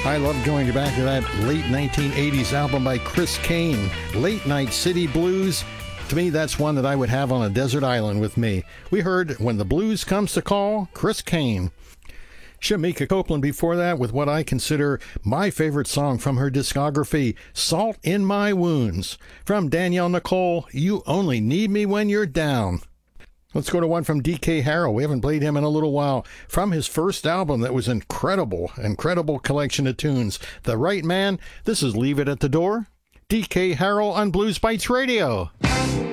I love going back to that late 1980s album by Chris Kane, Late Night City Blues. To me, that's one that I would have on a desert island with me. We heard When the Blues Comes to Call, Chris Kane. Shamika Copeland before that with what I consider my favorite song from her discography, Salt in My Wounds. From Danielle Nicole, You Only Need Me When You're Down. Let's go to one from D.K. Harrell. We haven't played him in a little while. From his first album that was incredible collection of tunes. The Right Man, this is Leave It at the Door. D.K. Harrell on Blues Bites Radio.